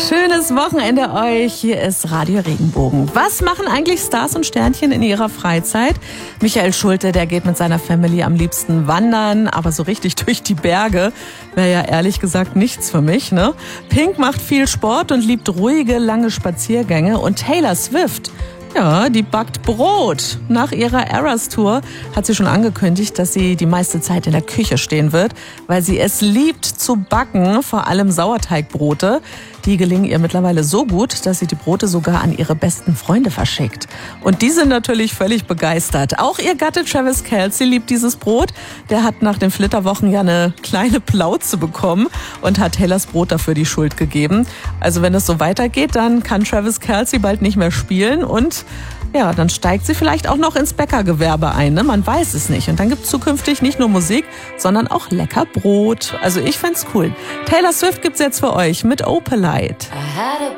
Schönes Wochenende euch. Hier ist Radio Regenbogen. Was machen eigentlich Stars und Sternchen in ihrer Freizeit? Michael Schulte, der geht mit seiner Family am liebsten wandern, aber so richtig durch die Berge wäre ja ehrlich gesagt nichts für mich, ne? Pink macht viel Sport und liebt ruhige, lange Spaziergänge. Und Taylor Swift, ja, die backt Brot. Nach ihrer Eras-Tour hat sie schon angekündigt, dass sie die meiste Zeit in der Küche stehen wird, weil sie es liebt zu backen, vor allem Sauerteigbrote. Die gelingen ihr mittlerweile so gut, dass sie die Brote sogar an ihre besten Freunde verschickt. Und die sind natürlich völlig begeistert. Auch ihr Gatte Travis Kelce liebt dieses Brot. Der hat nach den Flitterwochen ja eine kleine Plauze bekommen und hat Taylors Brot dafür die Schuld gegeben. Also wenn es so weitergeht, dann kann Travis Kelce bald nicht mehr spielen und ja, dann steigt sie vielleicht auch noch ins Bäckergewerbe ein, ne? Man weiß es nicht. Und dann gibt's zukünftig nicht nur Musik, sondern auch lecker Brot. Also ich find's cool. Taylor Swift gibt's jetzt für euch mit Opalite. I had a